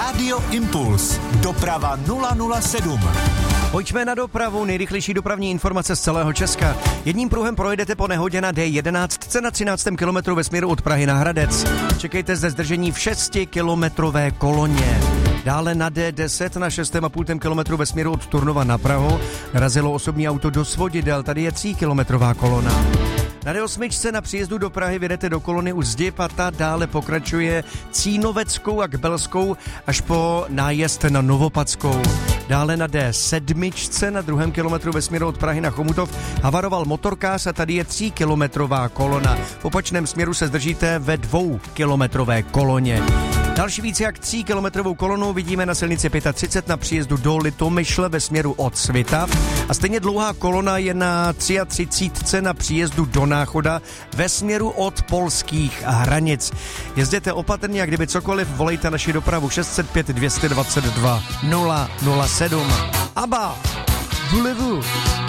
Rádio Impuls. Doprava 007. Pojďme na dopravu, nejrychlejší dopravní informace z celého Česka. Jedním pruhem projedete po nehodě na D11 na 13. kilometru ve směru od Prahy na Hradec. Čekejte zde zdržení v 6-kilometrové koloně. Dále na D10 na 6,5 kilometru ve směru od Turnova na Prahu narazilo osobní auto do svodidel, tady je 3kilometrová kolona. Na D8 na příjezdu do Prahy vyjedete do kolony u zdi a ta dále pokračuje Cínoveckou a Kbelskou až po nájezd na Novopadskou. Dále na D7 na 2. kilometru ve směru od Prahy na Chomutov havaroval motorkář a tady je 3kilometrová kolona. V opačném směru se zdržíte ve 2kilometrové koloně. Další více jak 3kilometrovou kolonu vidíme na silnici 35 na příjezdu do Litomyšle ve směru od Svitav a stejně dlouhá kolona je na 33 na příjezdu do Náchoda ve směru od polských hranic. Jezděte opatrně a kdyby cokoliv, volejte naši dopravu 605 222 007. Abba, voulez-vous?